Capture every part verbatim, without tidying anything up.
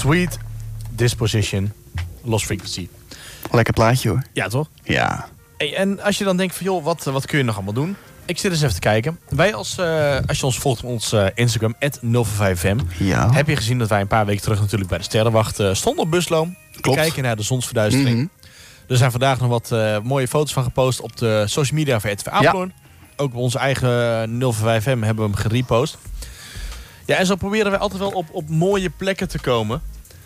Sweet Disposition, Lost Frequency. Lekker plaatje hoor. Ja, toch? Ja. Hey, en als je dan denkt van, joh, wat, wat kun je nog allemaal doen? Ik zit eens even te kijken. Wij als, uh, als je ons volgt op ons uh, Instagram, at nul vijf vijf m, Ja. heb je gezien dat wij een paar weken terug natuurlijk bij de Sterrenwacht uh, stonden op Busloom. Klopt. Kijken naar de zonsverduistering. Mm-hmm. Er zijn vandaag nog wat uh, mooie foto's van gepost op de social media van R T V Apeldoorn. Ja. Ook op onze eigen nul vijf vijf m hebben we hem gerepost. Ja, en zo proberen wij altijd wel op, op mooie plekken te komen.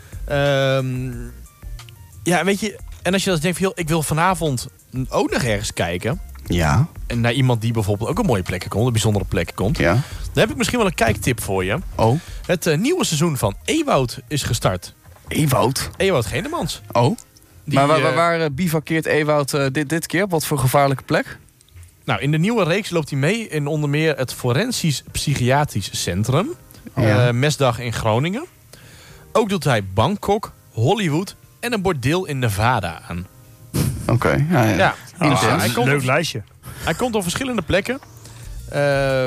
Um, ja, weet je, en als je dan denkt van, joh, ik wil vanavond ook nog ergens kijken. Ja. En naar iemand die bijvoorbeeld ook op mooie plekken komt, een bijzondere plekken komt. Ja. Dan heb ik misschien wel een kijktip voor je. Oh. Het uh, nieuwe seizoen van Ewoud is gestart. Ewoud? Ewoud Genemans. Oh. Die, maar waar, waar, uh, waar uh, bivakkeert Ewoud uh, dit, dit keer? Op wat voor gevaarlijke plek? Nou, in de nieuwe reeks loopt hij mee in onder meer het Forensisch Psychiatrisch Centrum. Ja. Uh, Mesdag in Groningen. Ook doet hij Bangkok, Hollywood en een bordeel in Nevada aan. Oké, okay, ja, ja. ja. Oh, Dus, uh, hij komt leuk op, lijstje. Hij komt op verschillende plekken. Uh,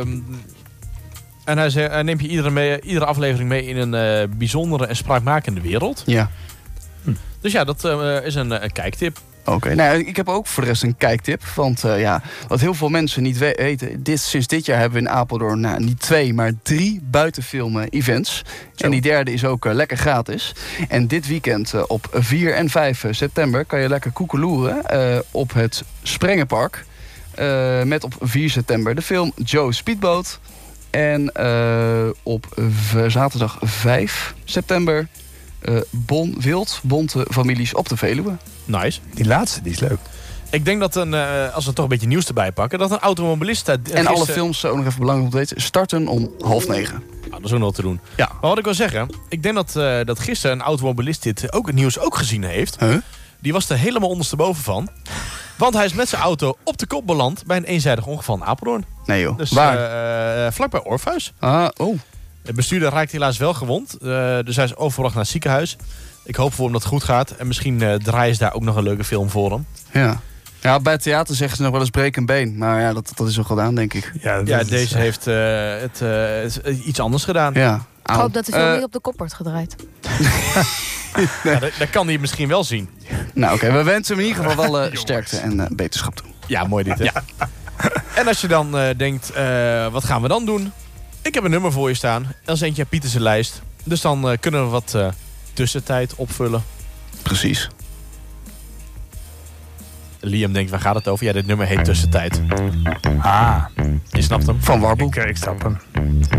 en hij, hij neemt je iedere, mee, iedere aflevering mee in een uh, bijzondere en spraakmakende wereld. Ja. Hm. Dus ja, dat uh, is een, een kijktip. Oké, okay. Nou, ik heb ook voor de rest een kijktip. Want uh, ja, wat heel veel mensen niet weten, dit, sinds dit jaar hebben we in Apeldoorn nou, niet twee, maar drie buitenfilm-events. En die derde is ook uh, lekker gratis. En dit weekend uh, op vier en vijf september kan je lekker koekeloeren uh, op het Sprengenpark. Uh, met op vier september de film Joe Speedboat. En uh, op v- zaterdag vijf september uh, Bon Wild, Bonte Families op de Veluwe. Nice. Die laatste, die is leuk. Ik denk dat, een, uh, als we toch een beetje nieuws erbij pakken, dat een automobilist... Uh, en gisteren... alle films, ook nog even belangrijk om te weten, starten om half negen. Nou, dat is ook nog te doen. Ja. Maar wat ik wil zeggen, ik denk dat, uh, dat gisteren een automobilist dit ook het nieuws ook gezien heeft. Huh? Die was er helemaal ondersteboven van. Want hij is met zijn auto op de kop beland bij een eenzijdig ongeval in Apeldoorn. Nee joh, dus, waar? Uh, vlakbij Orpheus. Ah, oh. De bestuurder raakt helaas wel gewond. Uh, dus hij is overgebracht naar het ziekenhuis. Ik hoop voor hem dat het goed gaat. En misschien uh, draaien ze daar ook nog een leuke film voor hem. Ja. Ja, bij het theater zeggen ze nog wel eens breek een been. Maar ja, dat, dat is nog gedaan, denk ik. Ja, ja deze is, heeft uh, het, uh, het iets anders gedaan. Ja. Ik hoop dat de film uh, niet op de kop wordt gedraaid. nee. Ja, dat, dat kan hij misschien wel zien. Nou oké, okay, we wensen hem in ieder geval wel uh, sterkte en uh, beterschap toe. Ja, mooi dit hè. Ja. En als je dan uh, denkt, uh, wat gaan we dan doen? Ik heb een nummer voor je staan. En dat is eentje uit Pieter's lijst. Dus dan uh, kunnen we wat uh, tussentijd opvullen. Precies. Liam denkt, waar gaat het over? Ja, dit nummer heet Tussentijd. Ah. Je snapt hem? Van Warboel. Ik, ik snap hem.